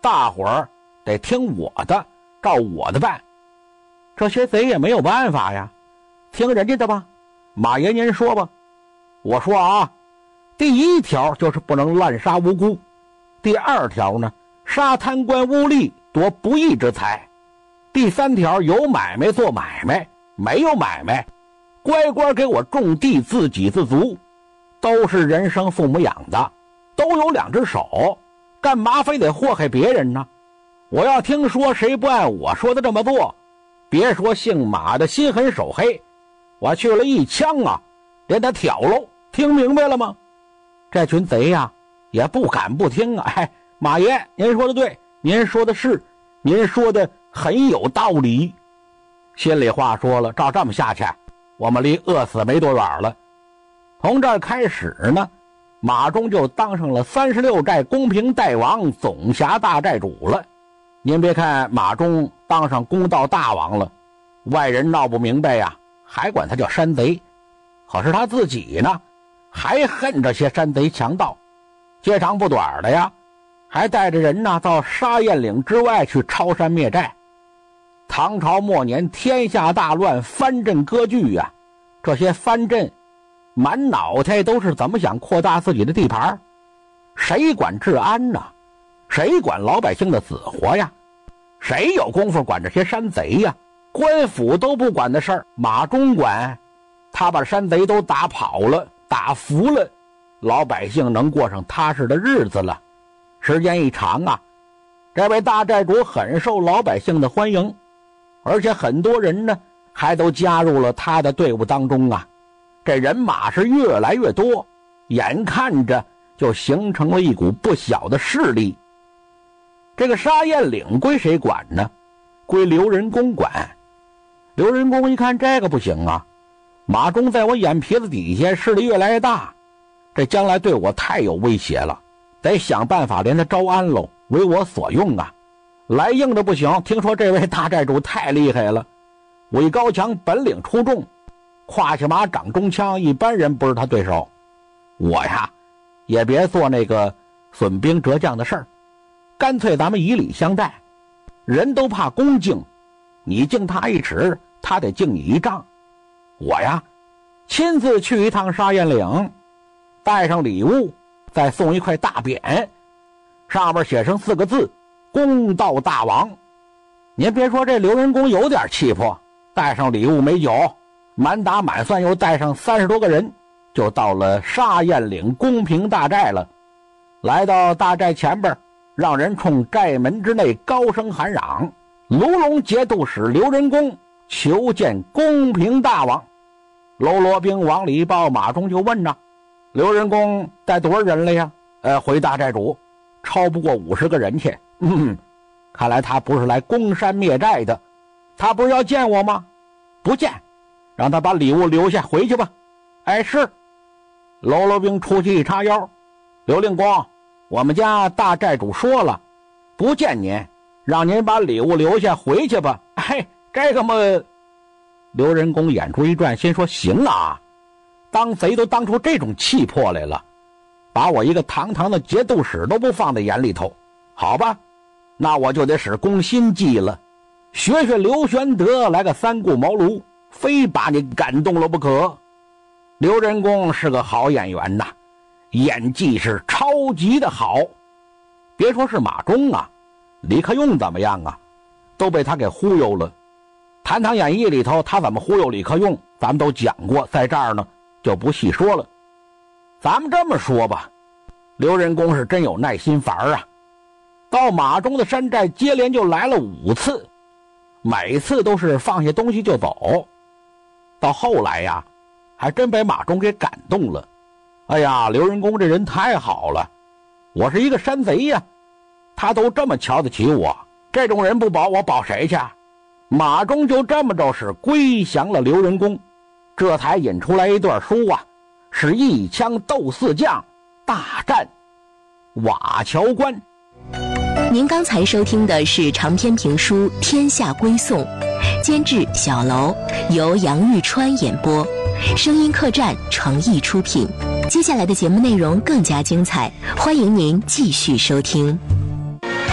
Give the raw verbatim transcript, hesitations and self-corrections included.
大伙儿得听我的，照我的办。这些贼也没有办法呀，听人家的吧。马爷您说吧。我说啊，第一条就是不能滥杀无辜，第二条呢，杀贪官污吏夺不义之财，第三条有买卖做买卖，没有买卖乖乖给我种地，自给自足，都是人生父母养的，都有两只手，干嘛非得祸害别人呢？我要听说谁不按我说的这么做，别说姓马的心狠手黑，我去了一枪啊，连他挑喽，听明白了吗？这群贼呀、啊，也不敢不听啊。哎，马爷您说的对，您说的是，您说的很有道理。心里话说了，照这么下去，我们离饿死没多远了。从这儿开始呢，马忠就当上了三十六寨公平大王，总辖大寨主了。您别看马忠当上公道大王了，外人闹不明白呀，还管他叫山贼。可是他自己呢，还恨这些山贼强盗。接长不短的呀，还带着人呢到沙堰岭之外去抄山灭寨。唐朝末年天下大乱，藩镇割据呀，这些藩镇满脑袋都是怎么想扩大自己的地盘，谁管治安呢？谁管老百姓的死活呀？谁有功夫管这些山贼呀？官府都不管的事儿，马忠管。他把山贼都打跑了，打服了，老百姓能过上踏实的日子了。时间一长啊，这位大寨主很受老百姓的欢迎，而且很多人呢还都加入了他的队伍当中啊。这人马是越来越多，眼看着就形成了一股不小的势力。这个沙堰岭归谁管呢？归刘仁恭管。刘仁恭一看这个不行啊，马忠在我眼皮子底下势力越来越大，这将来对我太有威胁了，得想办法连他招安喽，为我所用啊。来硬的不行，听说这位大寨主太厉害了，位高强，本领出众，胯下马掌中枪，一般人不是他对手。我呀也别做那个损兵折将的事儿，干脆咱们以礼相待。人都怕恭敬，你敬他一尺，他得敬你一丈。我呀亲自去一趟沙堰岭，带上礼物，再送一块大匾，上面写上四个字：公道大王。您别说，这刘仁恭有点气魄，带上礼物美酒，满打满算又带上三十多个人，就到了沙堰岭公平大寨了。来到大寨前边，让人冲寨门之内高声喊嚷：卢龙节度使刘仁恭求见公平大王。喽啰兵往里报，马忠就问呐：刘仁恭带多少人了呀？呃，回大寨主，超不过五十个人去。嗯，看来他不是来攻山灭寨的，他不是要见我吗？不见，让他把礼物留下回去吧。哎，是。喽啰兵出去一叉腰：刘令公，我们家大寨主说了，不见您，让您把礼物留下回去吧。哎，这个嘛。刘仁恭眼珠一转，心说行啊，当贼都当出这种气魄来了，把我一个堂堂的节度使都不放在眼里头。好吧，那我就得使攻心计了，学学刘玄德来个三顾茅庐，非把你感动了不可。刘仁恭是个好演员呐，演技是超级的好。别说是马忠啊，李克用怎么样啊，都被他给忽悠了。谈谈演义里头他怎么忽悠李克用，咱们都讲过，在这儿呢就不细说了。咱们这么说吧，刘仁恭是真有耐心法儿啊，到马忠的山寨接连就来了五次，每次都是放下东西就走。到后来呀，还真被马忠给感动了。哎呀，刘仁恭这人太好了，我是一个山贼呀，他都这么瞧得起我，这种人不保我保谁去？马忠就这么着是归降了刘仁恭，这才引出来一段书啊，是一枪斗四将，大战瓦桥关。 您刚才收听的是长篇评书《天下归宋》，监制小楼，由杨玉川演播，声音客栈诚意出品。接下来的节目内容更加精彩，欢迎您继续收听。